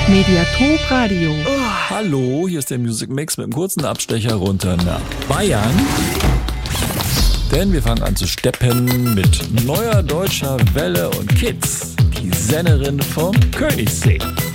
Mediathek Radio. Hallo, hier ist der Music Mix mit einem kurzen Abstecher runter nach Bayern. Denn wir fangen an zu steppen mit neuer deutscher Welle und Kids, die Sennerin vom Königssee.